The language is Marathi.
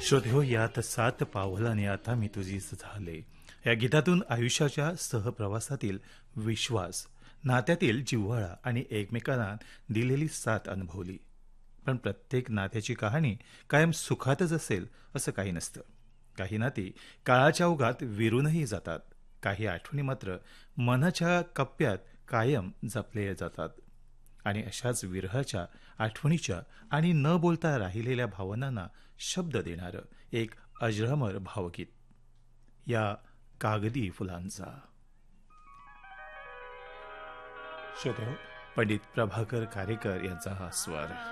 श्रोते हो, यात 7 पावलाने आता मी तुझीच झाले. या गीतातून आयुष्याच्या सहप्रवासातील विश्वास, नात्यातील जिव्हाळा आणि एकमेकांना दिलेली साथ अनुभवली. पण प्रत्येक नात्याची कहाणी कायम सुखातच असेल असं काही नसतं. काही नाती काळाच्या ओघात विरूनही जातात. काही आठवणी मात्र मनाच्या कप्प्यात कायम जपले जातात. आणि अशाच विरहाच्या, आठवणीच्या आणि न बोलता राहिलेल्या भावनांना शब्द देणारं एक अजरामर भावगीत, या कागदी फुलांचा. श्रोते हो, पंडित प्रभाकर कारेकर यांचा हा स्वर.